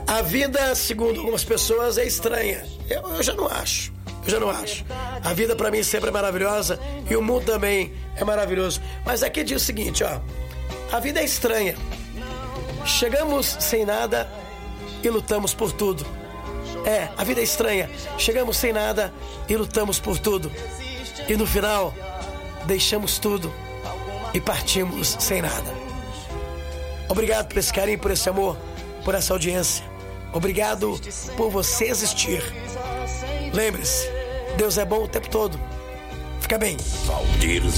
A vida, segundo algumas pessoas, é estranha. Eu já não acho. A vida pra mim sempre é maravilhosa e o mundo também é maravilhoso. Mas aqui diz o seguinte, ó. A vida é estranha. Chegamos sem nada e lutamos por tudo. A vida é estranha. Chegamos sem nada e lutamos por tudo. E no final, deixamos tudo e partimos sem nada. Obrigado por esse carinho, por esse amor, por essa audiência. Obrigado por você existir. Lembre-se, Deus é bom o tempo todo. Fica bem.